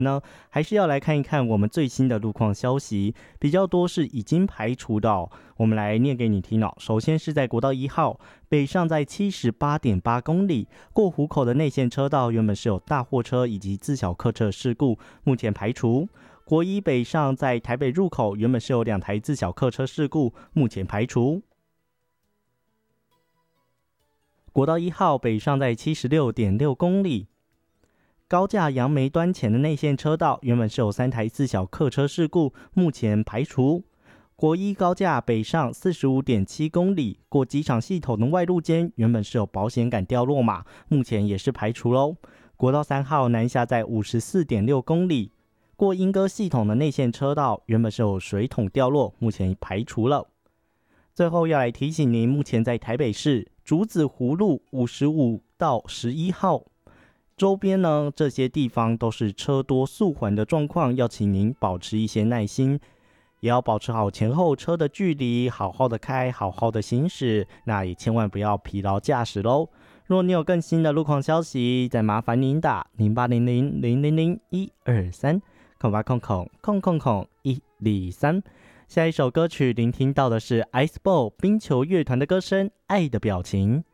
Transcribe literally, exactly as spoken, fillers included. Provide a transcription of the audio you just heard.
还是要来看一看我们最新的路况消息，比较多是已经排除的哦，我们来念给你听哦。首先是在国道一号北上在 七十八点八 公里，过湖口的内线车道原本是有大货车以及自小客车事故，目前排除。国一北上在台北入口原本是有两台自小客车事故，目前排除。国道一号北上在 七十六点六 公里，高架杨梅端前的内线车道原本是有三台自小客车事故，目前排除。国一高架北上 四十五点七 公里，过机场系统的外路间原本是有保险杆掉落码，目前也是排除咯。国道三号南下在 五十四点六 公里，过莺歌系统的内线车道原本是有水桶掉落，目前排除了。最后要来提醒您，目前在台北市竹子湖路五十五到十一号周边呢，这些地方都是车多速缓的状况，要请您保持一些耐心，也要保持好前后车的距离，好好的开，好好的行驶，那也千万不要疲劳驾驶咯。若你有更新的路况消息，再麻烦您打零八零零零零零一二三空八空空空空空一二三。下一首歌曲聆听到的是 Iceball 冰球乐团的歌声《爱的表情》。